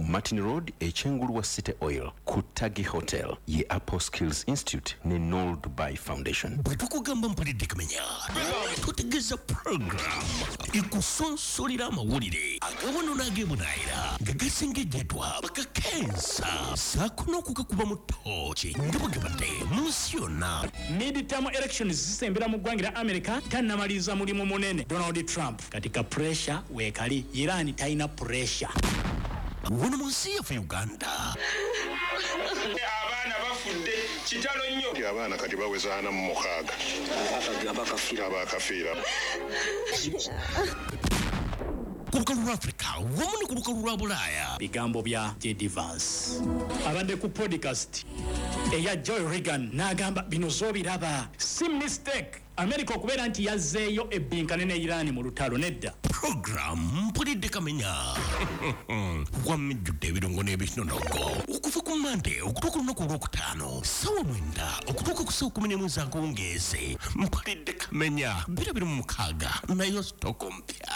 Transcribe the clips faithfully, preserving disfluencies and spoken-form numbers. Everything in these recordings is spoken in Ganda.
Martin Road Echengulwa City Oil ku Tagi Hotel ye Apple Skills Institute ne Noel Dubai Foundation. Bwetukugamba mpulidde kumenya tutegeeza program ekusonsolera amawulire agawono n'ageemunaayira nga gasengejjedwa bakakensa saakuno okukakuba mu ttooki nga bwegabadde mu nsi yonna. Mid-term elections zisembera mu ggwanga lya America tannamaliza mulimu munene Donald Trump katika pressure weekali Iran talina pressure wano mu nsi yaffe Uganda abaana bafudde kitalo nnyo abaana kati bawezaana mu mukaaga abakafiira abakafiira ku lukalu lwa Africa wamu ne ku lukalu lwa Bulaaya. Bigambo bya J D Vance abadde ku podcast eya Joy Reagan n'agamba bino zoobiraba si mistake America okubeera nti yazzeeyo ebbinkane ne Iran mu lutalo nedda. Program mpulidde kamenya wamijjudde ebirungo n'ebinonogo okuva ku Mande okutuuka olunaku olwokutaano ssaawa mwenda okutuuka ku ssaawa kumi n'emu ez'akawungeezi. Mpulidde kamenya biro biri mu mukaaga nayo sitoko mpya.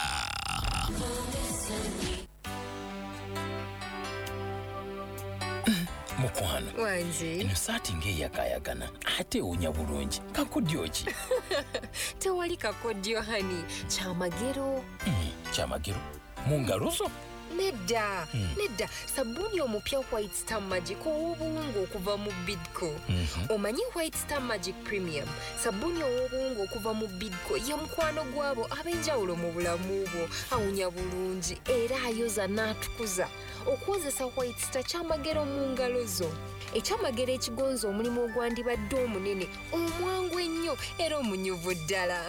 Mukwano wanji eno saati ng'eyakayagana ate ewunya bulungi kakodyo ki? tewali kakodyo hani kyamagero. Mm, kyamagero mu ngalo zo? Nedda mm. nedda sabuni omupya White Star Magic ow'obuwungu okuva mu Bidco. Mm-hmm. Omanyi White Star Magic Premium sabuni ow'obuwungu okuva mu Bidco ye mukwano gwabo ab'enjawulo mu bulamu bwo awunya bulungi era ayoza n'atukuza. Okukozesa White Star kyamagero mu ngalo zo. Ekyamagero ekigonza omulimu ogwandibadde omunene omwangu ennyo era omunyuvu ddala.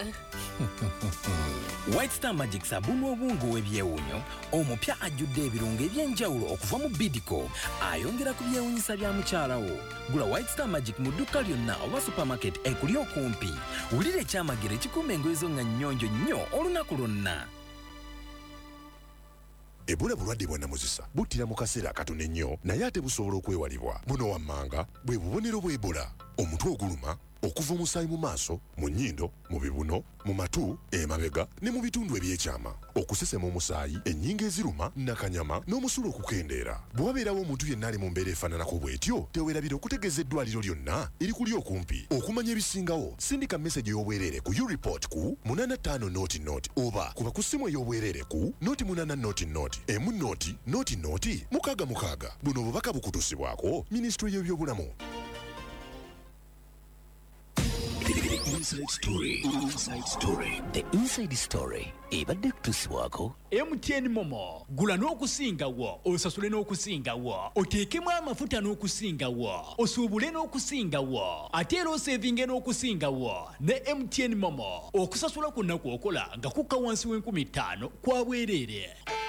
White Star Magic sabuni obungu w'ebyewunyo omupya ajjudde ebirungo eby'enjawulo okuva mu Bidco ayongera ku byewunyisa bya mukyala wo. Gula White Star Magic mu dduuka lyonna oba supermarket ekuli okumpi. Wulira ekyamagero ekikuuma engoye zo nga nnyonjo nnyo olunaku lwonna. Ebola bulwadde bwa namuzisa buttira mu kaseera akatono ennyo naye ate busobola okwewalibwa. Buno wammanga bwe bubonero bw'Ebola: omutwe oguluma, okuva omusaayi mu maaso, mu nnyindo, mu bibuno, mu matu, emabega ne mu bitundu ebyekyama, okusesema omusaayi, ennyingo eziruma, nakanyama n'omusulo okukendeera. Bwe wabeerawo omuntu yenna ali mu mbeera efaananako bw'etyo teweerabira okutegeeza eddwaliro lyonna erikuli okumpi. Okumanya ebisingawo sindika message y'obwereere ku U-Report ku munana ttaano nooti nooti oba kuba ku ssimu ey'obwereere ku nooti munana nooti nooti emu nooti nooti nooti mukaaga mukaaga. Buno obubaka bukutuusibwako Minisitule y'ebyobulamu. The Inside Story. Inside Story. The Inside Story ebadde kutuusibwako M T N Momo. Gula n'okusingawo osasule n'okusingawo oteekemu amafuta n'okusingawo osuubule n'okusingawo ate era osevinge n'okusingawo ne M T N Momo. Okusasula kwonna kw'okola nga kukka wansi w'enkumi ttaano kwa bwereere.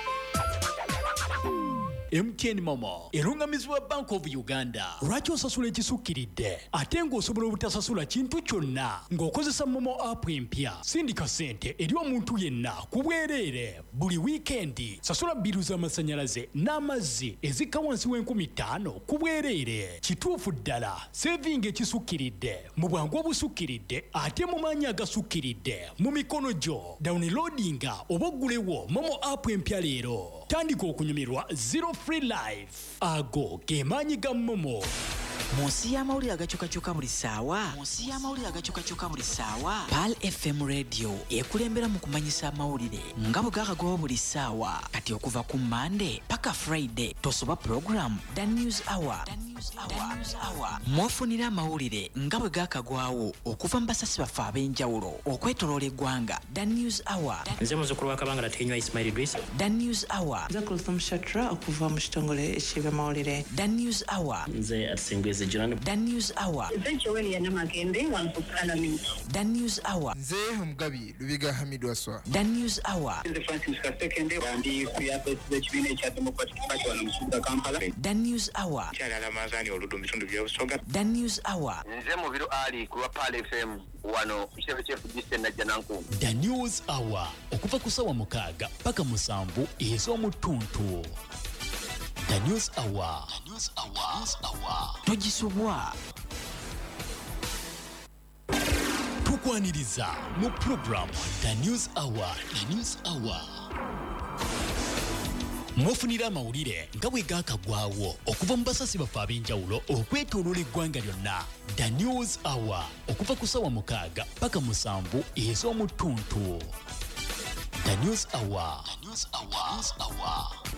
M T N Momo erungamizibwa Bank of Uganda. Lwaki osasula ekisukkiridde ate ng'osobola obutasasula kintu kyonna ng'okozesa Momo app empya? Sindika ssente eri omuntu yenna ku bwereere buli wiikendi. Sasula bbiru z'amasannyalaze n'amazzi ezikka wansi w'enkumi ttaano ku bwereere. Kituufu ddala sevinga ekisukkiridde mu bwangu obusukkiridde ate mu maanyi agasukkiridde mu mikono gyo. Downloadinga oba oggulewo Momo app empya leero. Tandika okunyumirwa zero free life. Ago ge maanyi ga Momo. Munsi y'amawulire agakyukakyuka buli ssaawa munsi y'amawulire agakyukakyuka buli ssaawa Pal F M Radio ekulembera mu kumanyisa amawulire nga bwe gaakagwawo buli ssaawa. Kati okuva ku Monday paka Friday tosoba program The News Hour. Mwofunira amawulire nga bwe gaakagwawo okuva mu basasi baffe ab'enjawulo okwetoloola eggwanga. The News Hour. Nze muzzukulu wa Kabanga Latenywa Ismail Idris. The News Hour. Nze Kulthum Shatra okuva mu kitongole eky'ebyamawulire. The News Hour. Nze Atsengweze Jirani. The News Hour. Nze Joel Yanamagende wangu Parliament. The News Hour. Nze Omugabi Lubiga Hamid Waswa. The News Hour. Nze Francis Kasekende wandi kuyape ekibiina ekya Democratic Party wano mu kibuga Kampala. The News Hour. Kyalala Mazani oludu bitundu by'obusoga. The News Hour. Nze Mubiru Ali ku Pal F M wano Chef Chef Diste na Jananku. The News Hour okuva ku ssaawa mukaaga paka musanvu ez'omutuntu. The News Hour. The News Hour. News Hour. Togisubwa. Tukwaniriza mu program The News Hour. The News Hour. mwofunira amawulire nga bwe gaakagwawo okuva mu basasi baffe ab'enjawulo okwetooloola eggwanga lyonna. The News Hour okuva ku ssaawa mukaaga paka musanvu ez'omu ttuntu. The News Hour. The News Hour.